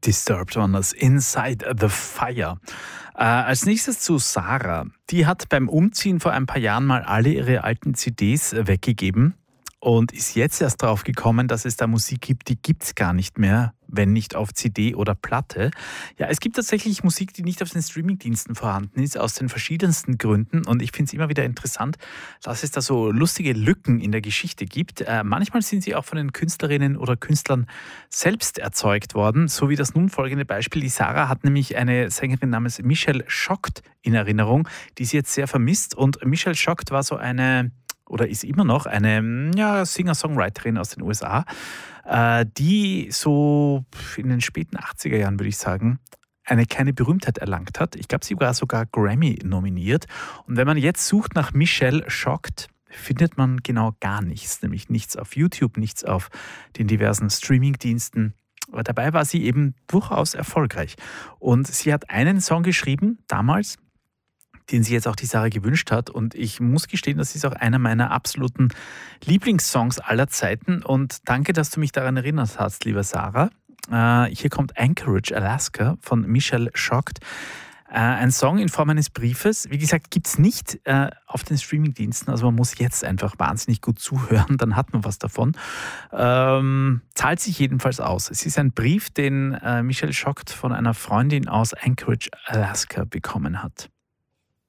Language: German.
Disturbed on us Inside the Fire. Als nächstes zu Sarah. Die hat beim Umziehen vor ein paar Jahren mal alle ihre alten CDs weggegeben und ist jetzt erst drauf gekommen, dass es da Musik gibt, die gibt's gar nicht mehr, wenn nicht auf CD oder Platte. Ja, es gibt tatsächlich Musik, die nicht auf den Streamingdiensten vorhanden ist, aus den verschiedensten Gründen. Und ich finde es immer wieder interessant, dass es da so lustige Lücken in der Geschichte gibt. Manchmal sind sie auch von den Künstlerinnen oder Künstlern selbst erzeugt worden, so wie das nun folgende Beispiel. Die Sarah hat nämlich eine Sängerin namens Michelle Shocked in Erinnerung, die sie jetzt sehr vermisst. Und Michelle Shocked war so eine, oder ist immer noch eine Singer-Songwriterin aus den USA, die so in den späten 80er Jahren, würde ich sagen, eine kleine Berühmtheit erlangt hat. Ich glaube, sie war sogar Grammy nominiert. Und wenn man jetzt sucht nach Michelle Shocked, findet man genau gar nichts. Nämlich nichts auf YouTube, nichts auf den diversen Streamingdiensten. Aber dabei war sie eben durchaus erfolgreich. Und sie hat einen Song geschrieben, damals, den sich jetzt auch die Sarah gewünscht hat. Und ich muss gestehen, das ist auch einer meiner absoluten Lieblingssongs aller Zeiten. Und danke, dass du mich daran erinnert hast, liebe Sarah. Hier kommt Anchorage, Alaska von Michelle Shocked. Ein Song in Form eines Briefes. Wie gesagt, gibt es nicht auf den Streamingdiensten. Also man muss jetzt einfach wahnsinnig gut zuhören, dann hat man was davon. Zahlt sich jedenfalls aus. Es ist ein Brief, den Michelle Shocked von einer Freundin aus Anchorage, Alaska bekommen hat.